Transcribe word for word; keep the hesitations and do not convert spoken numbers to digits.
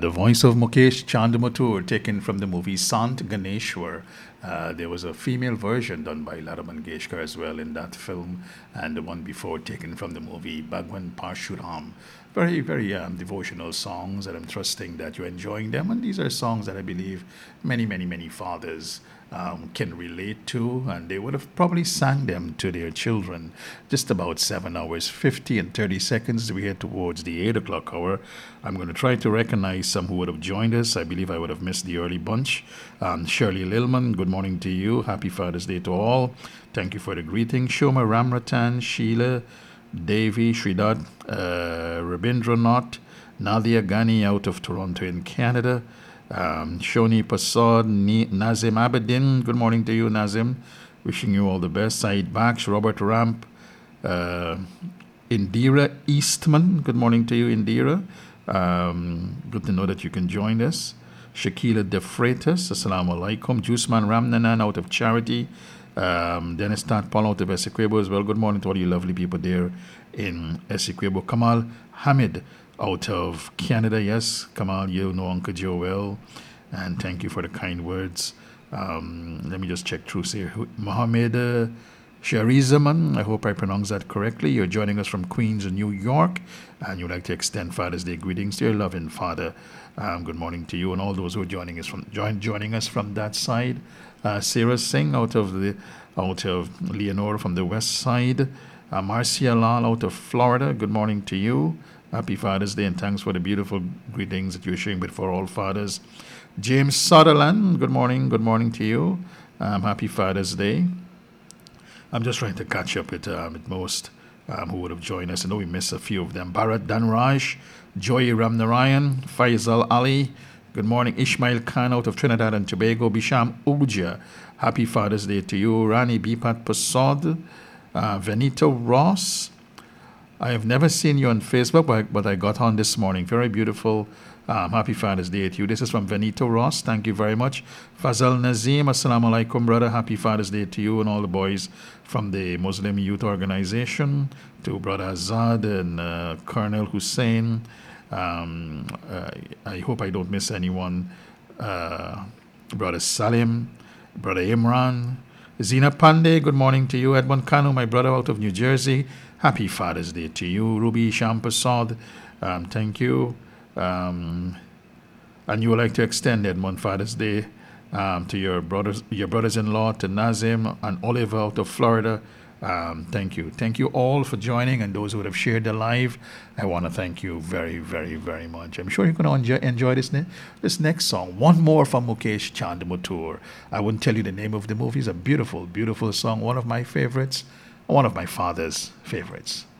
the voice of Mukesh Chandamatur, taken from the movie Sant Ganeshwar. Uh, there was a female version done by Lata Mangeshkar as well in that film, and the one before taken from the movie Bhagwan Parshuram. Very, very um, devotional songs, and I'm trusting that you're enjoying them. And these are songs that I believe many, many, many fathers um, can relate to, and they would have probably sang them to their children. Just about seven hours, fifty and thirty seconds. We head towards the eight o'clock hour. I'm going to try to recognize some who would have joined us. I believe I would have missed the early bunch. Um, Shirley Lilman, good morning to you. Happy Father's Day to all. Thank you for the greeting. Shoma Ramratan, Sheila, Devi, Sridhat, uh, Rabindranath, Nadia Ghani out of Toronto in Canada. Um, Shoni Pasad, Ni- Nazim Abedin, good morning to you, Nazim. Wishing you all the best. Said Baksh, Robert Ramp, uh, Indira Eastman, good morning to you, Indira. Um, good to know that you can join us. Shakila De Freitas, Assalamu alaikum. Jusman Ramnanan out of Charity. Um, Dennis Tatpal out of Essequibo as well. Good morning to all you lovely people there in Essequibo. Kamal Hamid out of Canada. Yes, Kamal, you know Uncle Joe well. And thank you for the kind words. Um, let me just check through here. Mohammed uh, Sharizaman, I hope I pronounced that correctly. You're joining us from Queens, New York, and you'd like to extend Father's Day greetings to your loving father. Um, good morning to you and all those who are joining us from join, joining us from that side. Uh, Sarah Singh out of the out of Leonora from the west side. Uh, Marcia Lal out of Florida. Good morning to you. Happy Father's Day and thanks for the beautiful greetings that you're sharing before all fathers. James Sutherland, good morning. Good morning to you. Um, happy Father's Day. I'm just trying to catch up with, uh, with most um, who would have joined us. I know we missed a few of them. Bharat Dhanraj, Joy Ramnarayan, Faisal Ali. Good morning. Ishmael Khan out of Trinidad and Tobago. Bisham Uja, happy Father's Day to you. Rani Bipat Pasad, uh, Venito Ross. I have never seen you on Facebook, but, but I got on this morning. Very beautiful. Um, happy Father's Day to you. This is from Venito Ross. Thank you very much. Fazal Nazim, assalamu alaikum, brother. Happy Father's Day to you and all the boys from the Muslim Youth Organization, to Brother Azad and uh, Colonel Hussein. Um, uh, I hope I don't miss anyone. Uh, Brother Salim, Brother Imran, Zina Pandey, good morning to you. Edmund Kanu, my brother out of New Jersey. Happy Father's Day to you. Ruby Shampasad, um, thank you. Um, and you would like to extend Edmund Father's Day um, to your brothers, your brothers-in-law, to Nazim and Oliver out of Florida. Um, thank you. Thank you all for joining, and those who would have shared the live. I want to thank you very, very, very much. I'm sure you're going to enjoy, enjoy this, ne- this next song. One more from Mukesh Chandamatur. I wouldn't tell you the name of the movie. It's a beautiful, beautiful song. One of my favorites. One of my father's favorites.